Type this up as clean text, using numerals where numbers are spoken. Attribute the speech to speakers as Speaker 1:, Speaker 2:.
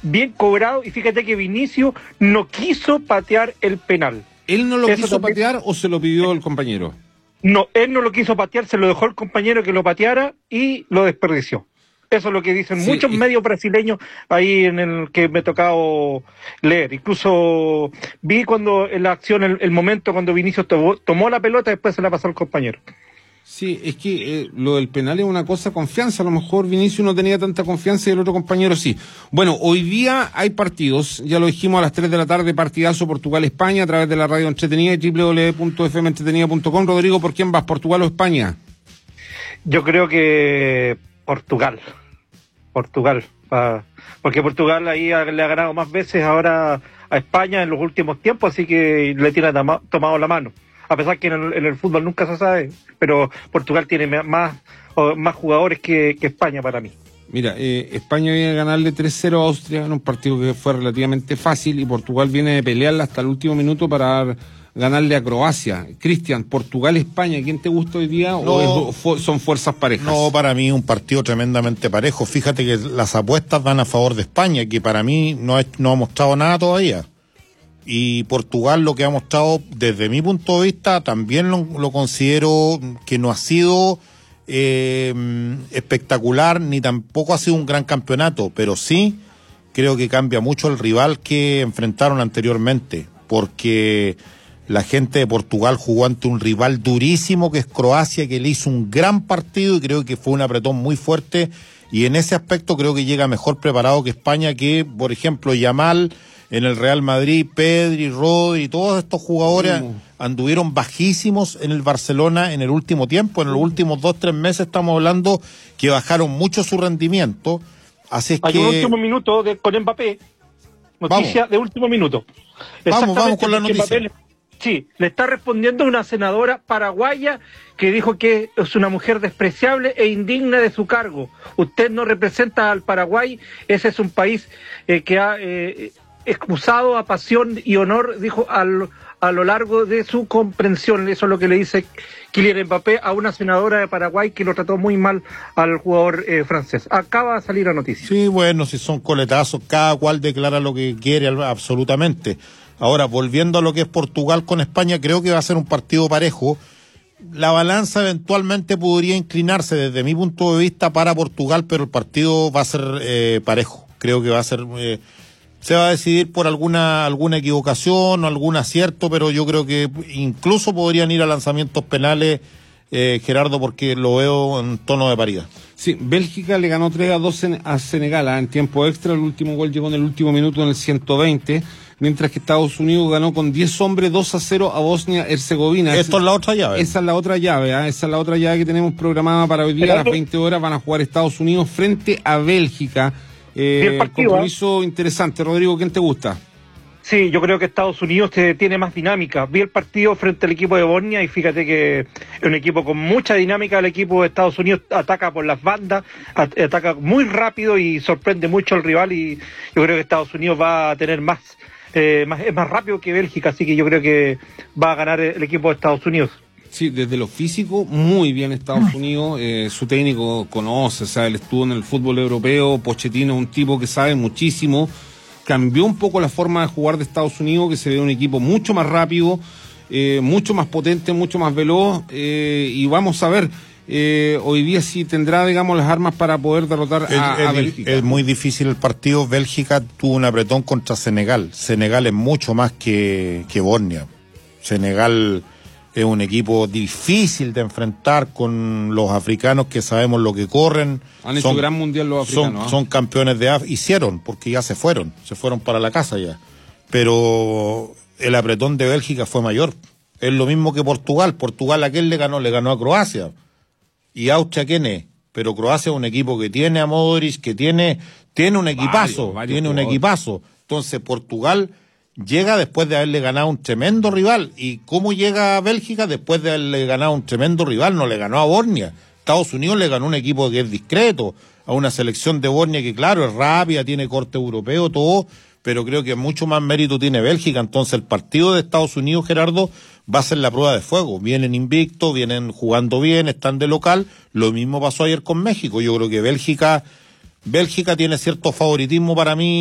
Speaker 1: bien cobrado, y fíjate que Vinicius no quiso patear el penal.
Speaker 2: ¿Él no lo quiso patear o se lo pidió el compañero?
Speaker 1: No, él no lo quiso patear, se lo dejó el compañero que lo pateara y lo desperdició. Eso es lo que dicen muchos medios brasileños ahí en el que me ha tocado leer. Incluso vi cuando en la acción, el momento cuando Vinicius tomó la pelota, después se la pasó al compañero.
Speaker 2: Sí, es que lo del penal es una cosa, confianza. A lo mejor Vinicius no tenía tanta confianza y el otro compañero sí. Bueno, hoy día hay partidos, ya lo dijimos, a las 3 de la tarde, partidazo Portugal-España a través de la radio entretenida y www.fmentretenida.com. Rodrigo, ¿por quién vas, Portugal o España?
Speaker 1: Yo creo que Portugal, porque Portugal ahí le ha ganado más veces ahora a España en los últimos tiempos, así que le tiene tomado la mano. A pesar que en el fútbol nunca se sabe, pero Portugal tiene más jugadores que España para mí.
Speaker 2: Mira, España viene a ganarle 3-0 a Austria en un partido que fue relativamente fácil, y Portugal viene de pelearla hasta el último minuto para ganarle a Croacia. Cristian, Portugal-España, ¿quién te gusta hoy día o son fuerzas parejas?
Speaker 3: No, para mí un partido tremendamente parejo. Fíjate que las apuestas van a favor de España, que para mí no ha mostrado nada todavía. Y Portugal, lo que ha mostrado desde mi punto de vista, también lo considero que no ha sido espectacular, ni tampoco ha sido un gran campeonato, pero sí creo que cambia mucho el rival que enfrentaron anteriormente, porque la gente de Portugal jugó ante un rival durísimo que es Croacia, que le hizo un gran partido y creo que fue un apretón muy fuerte, y en ese aspecto creo que llega mejor preparado que España, que por ejemplo Yamal en el Real Madrid, Pedri, Rodri, todos estos jugadores anduvieron bajísimos en el Barcelona en el último tiempo. En los últimos 2-3 meses estamos hablando que bajaron mucho su rendimiento. Así es
Speaker 1: Hay un último minuto con Mbappé. Noticia de último minuto.
Speaker 3: Vamos con la noticia.
Speaker 1: Sí, le está respondiendo una senadora paraguaya que dijo que es una mujer despreciable e indigna de su cargo. Usted no representa al Paraguay, ese es un país que ha excusado a pasión y honor, dijo, a lo largo de su comprensión. Eso es lo que le dice Kylian Mbappé a una senadora de Paraguay que lo trató muy mal al jugador francés. Acaba de salir la noticia.
Speaker 3: Sí, bueno, si son coletazos, cada cual declara lo que quiere absolutamente. Ahora, volviendo a lo que es Portugal con España, creo que va a ser un partido parejo. La balanza eventualmente podría inclinarse desde mi punto de vista para Portugal, pero el partido va a ser parejo. Creo que va a ser... se va a decidir por alguna equivocación o algún acierto, pero yo creo que incluso podrían ir a lanzamientos penales, Gerardo, porque lo veo en tono de paridad.
Speaker 2: Sí, Bélgica le ganó 3-2 a Senegal en tiempo extra. El último gol llegó en el último minuto, en el 120, mientras que Estados Unidos ganó con 10 hombres 2-0 a Bosnia-Herzegovina.
Speaker 3: Esto es la otra llave.
Speaker 2: Esa es la otra llave, esa es la otra llave que tenemos programada para hoy día. A las 20 horas van a jugar Estados Unidos frente a Bélgica. Compromiso interesante. Rodrigo, ¿quién te gusta?
Speaker 1: Sí, yo creo que Estados Unidos tiene más dinámica. Vi el partido frente al equipo de Bosnia y fíjate que es un equipo con mucha dinámica. El equipo de Estados Unidos ataca por las bandas, ataca muy rápido y sorprende mucho al rival, y yo creo que Estados Unidos va a tener es más rápido que Bélgica, así que yo creo que va a ganar el equipo de Estados Unidos.
Speaker 2: Sí, desde lo físico, muy bien Estados Unidos. Su técnico conoce, o sea, él estuvo en el fútbol europeo. Pochettino es un tipo que sabe muchísimo. Cambió un poco la forma de jugar de Estados Unidos, que se ve un equipo mucho más rápido, mucho más potente, mucho más veloz. Y vamos a ver, hoy día sí tendrá, digamos, las armas para poder derrotar a Bélgica.
Speaker 3: Es muy difícil el partido. Bélgica tuvo un apretón contra Senegal. Senegal es mucho más que Bosnia. Senegal es un equipo difícil de enfrentar con los africanos, que sabemos lo que corren.
Speaker 2: Han hecho gran mundial los africanos.
Speaker 3: Son campeones de África. Hicieron, porque ya se fueron para la casa ya. Pero el apretón de Bélgica fue mayor. Es lo mismo que Portugal. Portugal, ¿a quién le ganó? Le ganó a Croacia. ¿Y Austria quién es? Pero Croacia es un equipo que tiene a Modric, que tiene un equipazo. Tiene un equipazo. Entonces, Portugal llega después de haberle ganado un tremendo rival. ¿Y cómo llega a Bélgica? Después de haberle ganado un tremendo rival. No le ganó a Bosnia. Estados Unidos le ganó un equipo que es discreto, a una selección de Bosnia que, claro, es rápida, tiene corte europeo, todo, pero creo que mucho más mérito tiene Bélgica. Entonces el partido de Estados Unidos, Gerardo, va a ser la prueba de fuego. Vienen invictos, vienen jugando bien, están de local. Lo mismo pasó ayer con México. Yo creo que Bélgica tiene cierto favoritismo para mí.